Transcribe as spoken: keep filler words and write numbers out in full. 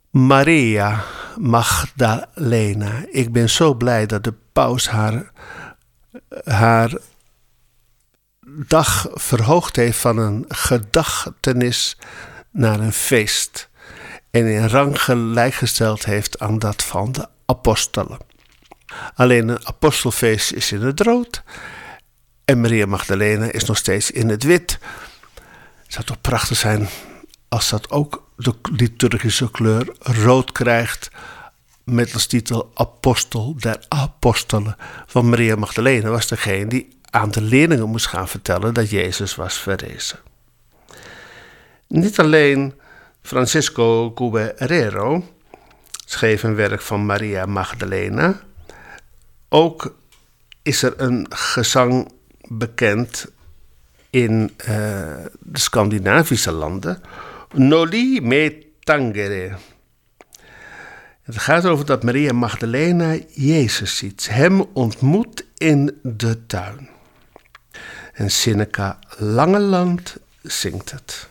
Maria Magdalena. Ik ben zo blij dat de paus haar, haar dag verhoogd heeft van een gedachtenis naar een feest. En in rang gelijkgesteld heeft aan dat van de apostelen. Alleen een apostelfeest is in het rood. En Maria Magdalena is nog steeds in het wit. Het zou toch prachtig zijn als dat ook de liturgische kleur rood krijgt. Met als titel Apostel der Apostelen. Want Maria Magdalena was degene die aan de leerlingen moest gaan vertellen dat Jezus was verrezen. Niet alleen Francisco Guerrero schreef een werk van Maria Magdalena. Ook is er een gezang bekend in uh, de Scandinavische landen. Noli me tangere. Het gaat over dat Maria Magdalena Jezus ziet. Hem ontmoet in de tuin. En Sinneke Langeland zingt het.